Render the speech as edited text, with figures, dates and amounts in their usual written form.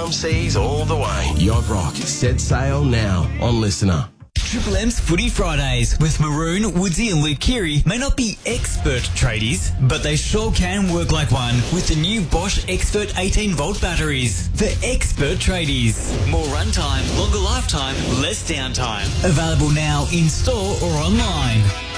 calm seas all the way. Yacht Rock set sail now on Listener. Triple M's Footy Fridays with Maroon, Woodsy and Luke Keary may not be expert tradies, but they sure can work like one with the new Bosch Expert 18-volt batteries. For expert tradies. More runtime, longer lifetime, less downtime. Available now in store or online.